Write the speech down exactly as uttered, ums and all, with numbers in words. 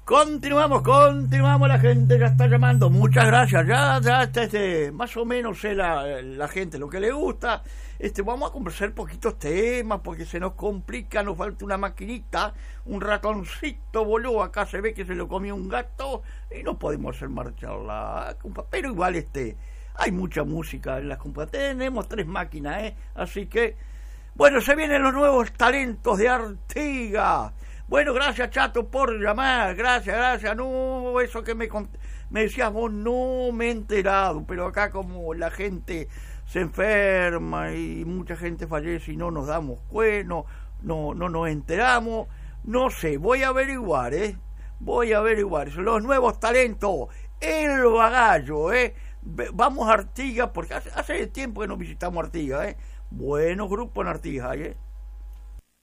Continuamos, continuamos, la gente ya está llamando, muchas gracias, ya, ya, este, este, más o menos sé la, la gente lo que le gusta, este, vamos a conversar poquitos temas, porque se nos complica, nos falta una maquinita, un ratoncito voló, acá se ve que se lo comió un gato, y no podemos hacer marchar la compa, pero igual este, hay mucha música en las compas, tenemos tres máquinas, eh, así que, bueno, se vienen los nuevos talentos de Artigas. Bueno, gracias Chato por llamar, gracias, gracias, no, eso que me, me decías vos, no me he enterado, pero acá como la gente se enferma y mucha gente fallece y no nos damos cuenta, no, no, no nos enteramos, no sé, voy a averiguar, eh, voy a averiguar, son los nuevos talentos, el Bagallo, eh, vamos a Artigas, porque hace, hace tiempo que no visitamos Artigas, eh, buenos grupos en Artigas, eh.